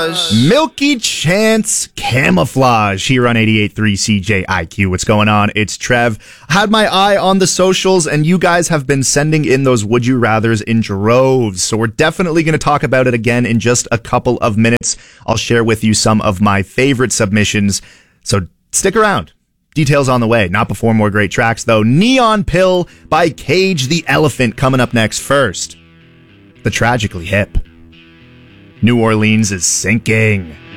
Milky Chance Camouflage here on 88.3 CJIQ. What's going on? It's Trev. I had my eye on the socials, and you guys have been sending in those Would You Rathers in droves. So we're definitely going to talk about it again in just a couple of minutes. I'll share with you some of my favorite submissions. So stick around. Details on the way. Not before more great tracks, though. Neon Pill by Cage the Elephant coming up next. First, the Tragically Hip. New Orleans is sinking.